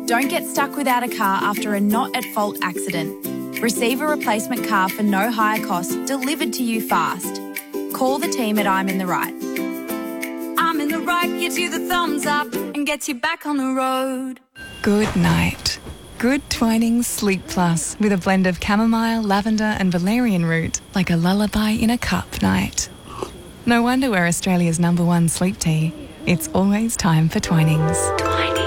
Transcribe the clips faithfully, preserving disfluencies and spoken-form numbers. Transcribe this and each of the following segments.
Don't get stuck without a car after a not-at-fault accident. Receive a replacement car for no higher cost delivered to you fast. Call the team at I'm in the Right. I'm in the Right gives you the thumbs up and gets you back on the road. Good night. Good Twinings Sleep Plus with a blend of chamomile, lavender and valerian root, like a lullaby in a cup night. No wonder we're Australia's number one sleep tea. It's always time for Twinings. Twinings.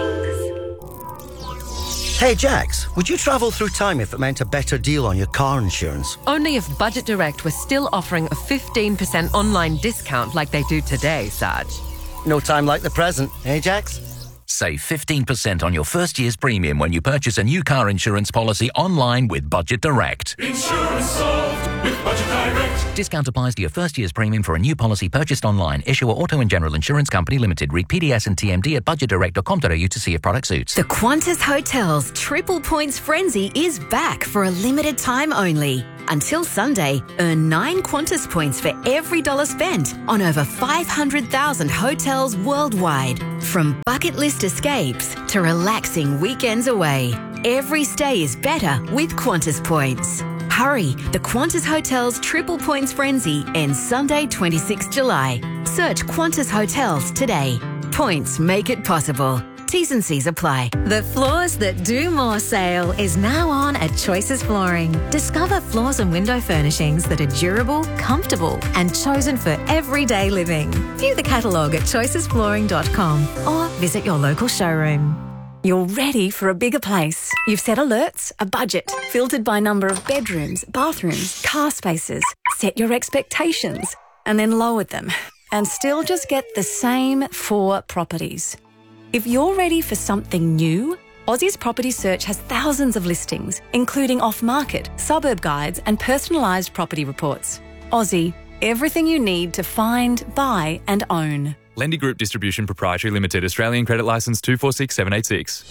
Hey Jax, would you travel through time if it meant a better deal on your car insurance? Only if Budget Direct was still offering a fifteen percent online discount like they do today, Saj. No time like the present, eh Jax? Save fifteen percent on your first year's premium when you purchase a new car insurance policy online with Budget Direct. Insurance solved with Budget Direct. Discount applies to your first year's premium for a new policy purchased online. Issuer Auto and General Insurance Company Limited. Read P D S and T M D at budget direct dot com dot a u to see if product suits. The Qantas Hotels Triple Points Frenzy is back for a limited time only. Until Sunday, earn nine Qantas points for every dollar spent on over five hundred thousand hotels worldwide. From bucket list escapes to relaxing weekends away, every stay is better with Qantas points. Hurry, the Qantas Hotels Triple Points Frenzy ends Sunday, twenty-sixth of July. Search Qantas Hotels today. Points make it possible. T's and C's apply. The Floors That Do More sale is now on at Choices Flooring. Discover floors and window furnishings that are durable, comfortable and chosen for everyday living. View the catalogue at choices flooring dot com or visit your local showroom. You're ready for a bigger place. You've set alerts, a budget, filtered by number of bedrooms, bathrooms, car spaces, set your expectations, and then lowered them, and still just get the same four properties. If you're ready for something new, Aussie's Property Search has thousands of listings, including off-market, suburb guides, and personalised property reports. Aussie, everything you need to find, buy, and own. Lendy Group Distribution Proprietary Limited, Australian Credit Licence two four six seven eight six.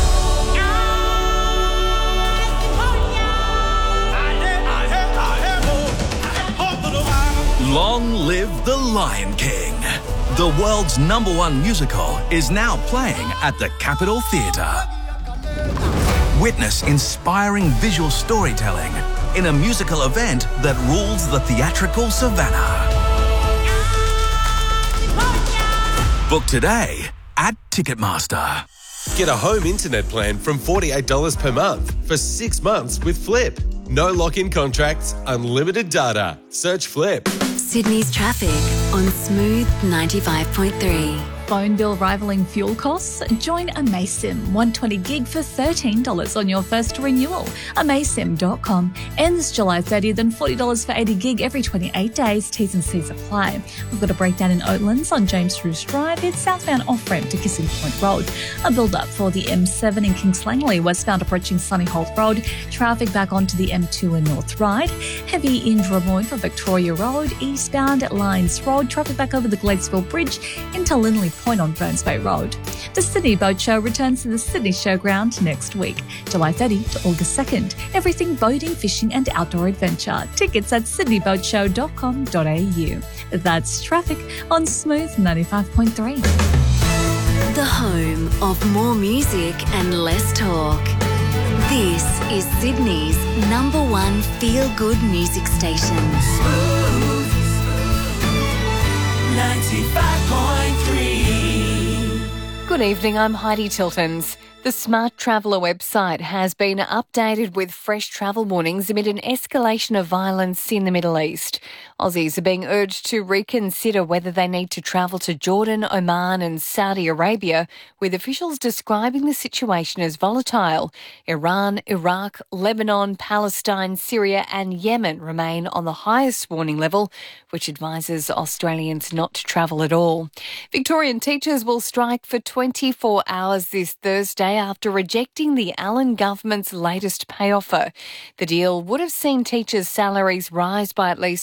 Long live the Lion King. The world's number one musical is now playing at the Capitol Theatre. Witness inspiring visual storytelling in a musical event that rules the theatrical savannah. Book today at Ticketmaster. Get a home internet plan from forty-eight dollars per month for six months with Flip. No lock-in contracts, unlimited data. Search Flip. Sydney's traffic on Smooth ninety-five point three. Phone bill rivaling fuel costs? Join Amaysim. one hundred twenty gig for thirteen dollars on your first renewal. Amaysim dot com. Ends July thirtieth and forty dollars for eighty gig every twenty-eight days. T's and C's apply. We've got a breakdown in Oatlands on James Roos Drive. It's southbound off-ramp to Kissing Point Road. A build-up for the M seven in Kings Langley, westbound approaching Sunny Holt Road. Traffic back onto the M two in North Ryde. Heavy in Drummoy for Victoria Road. Eastbound at Lyons Road. Traffic back over the Gladesville Bridge into Linley Point on Burns Bay Road. The Sydney Boat Show returns to the Sydney Showground next week, July thirtieth to August second. Everything boating, fishing and outdoor adventure. Tickets at sydney boat show dot com dot a u. That's traffic on Smooth ninety-five point three. The home of more music and less talk. This is Sydney's number one feel-good music station. Smooth ninety-five point three. Good evening, I'm Heidi Tiltons. The Smart Traveller website has been updated with fresh travel warnings amid an escalation of violence in the Middle East. Aussies are being urged to reconsider whether they need to travel to Jordan, Oman and Saudi Arabia, with officials describing the situation as volatile. Iran, Iraq, Lebanon, Palestine, Syria and Yemen remain on the highest warning level, which advises Australians not to travel at all. Victorian teachers will strike for twenty-four hours this Thursday after rejecting the Allen government's latest pay offer. The deal would have seen teachers' salaries rise by at least twenty-eight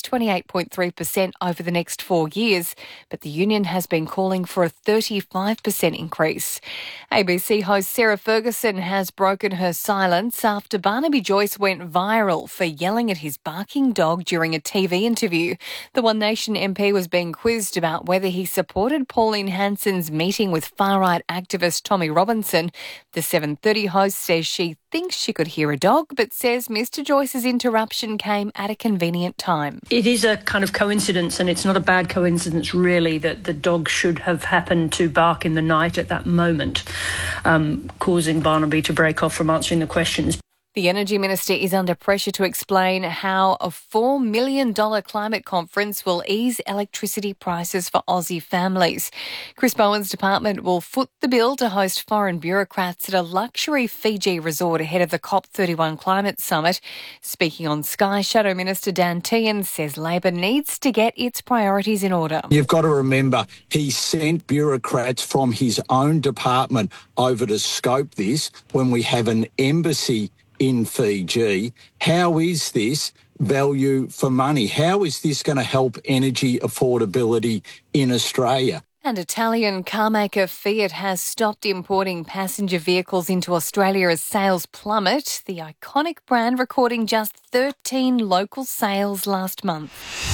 eight point three percent over the next four years, but the union has been calling for a thirty-five percent increase. A B C host Sarah Ferguson has broken her silence after Barnaby Joyce went viral for yelling at his barking dog during a T V interview. The One Nation M P was being quizzed about whether he supported Pauline Hanson's meeting with far-right activist Tommy Robinson. The seven thirty host says she thinks she could hear a dog, but says Mister Joyce's interruption came at a convenient time. It is a kind of coincidence, and it's not a bad coincidence really, that the dog should have happened to bark in the night at that moment, um, causing Barnaby to break off from answering the questions. The Energy Minister is under pressure to explain how a four million dollars climate conference will ease electricity prices for Aussie families. Chris Bowen's department will foot the bill to host foreign bureaucrats at a luxury Fiji resort ahead of the COP thirty-one climate summit. Speaking on Sky, Shadow Minister Dan Tehan says Labor needs to get its priorities in order. You've got to remember, he sent bureaucrats from his own department over to scope this when we have an embassy in Fiji. How is this value for money? How is this going to help energy affordability in Australia? And Italian carmaker Fiat has stopped importing passenger vehicles into Australia as sales plummet, the iconic brand recording just thirteen local sales last month.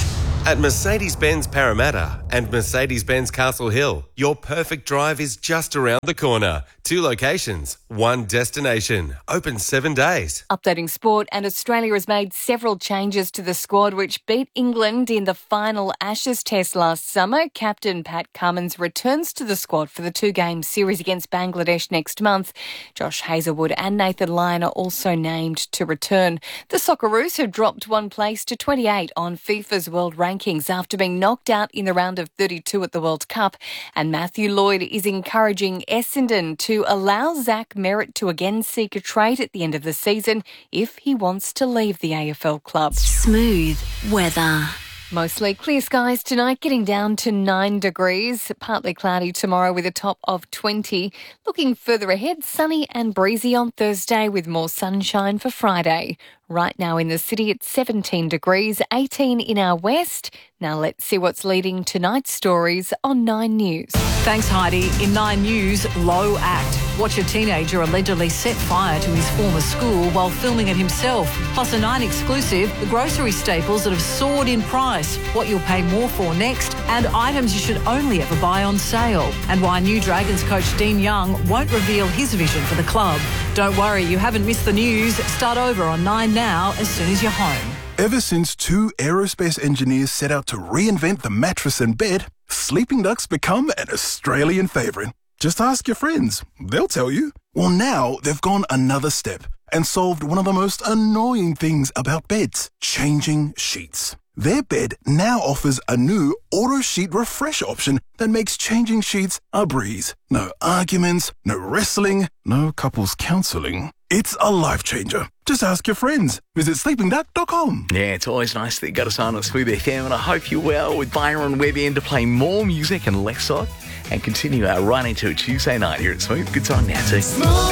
At Mercedes-Benz Parramatta and Mercedes-Benz Castle Hill, your perfect drive is just around the corner. Two locations, one destination, open seven days. Updating sport, and Australia has made several changes to the squad which beat England in the final Ashes test last summer. Captain Pat Cummins returns to the squad for the two-game series against Bangladesh next month. Josh Hazlewood and Nathan Lyon are also named to return. The Socceroos have dropped one place to twenty-eight on FIFA's World Rankings after being knocked out in the round of thirty-two at the World Cup. And Matthew Lloyd is encouraging Essendon to allow Zach Merritt to again seek a trade at the end of the season if he wants to leave the A F L club. Smooth weather. Mostly clear skies tonight, getting down to nine degrees. Partly cloudy tomorrow with a top of twenty. Looking further ahead, sunny and breezy on Thursday with more sunshine for Friday. Right now in the city it's seventeen degrees, eighteen in our west. Now let's see what's leading tonight's stories on Nine News. Thanks, Heidi. In Nine News, Low Act. Watch a teenager allegedly set fire to his former school while filming it himself. Plus a Nine exclusive, the grocery staples that have soared in price, what you'll pay more for next, and items you should only ever buy on sale. And why new Dragons coach Dean Young won't reveal his vision for the club. Don't worry, you haven't missed the news. Start over on Nine now as soon as you're home. Ever since two aerospace engineers set out to reinvent the mattress and bed, Sleeping Duck's become an Australian favourite. Just ask your friends. They'll tell you. Well, now they've gone another step and solved one of the most annoying things about beds, changing sheets. Their bed now offers a new auto sheet refresh option that makes changing sheets a breeze. No arguments, no wrestling, no couples counselling. It's a life changer. Just ask your friends. Visit sleeping duck dot com. Yeah, it's always nice that you got us on at Smooth F M, and I hope you're well with Byron Webby in to play more music and less talk and continue our run into a Tuesday night here at Smooth. Good song now too.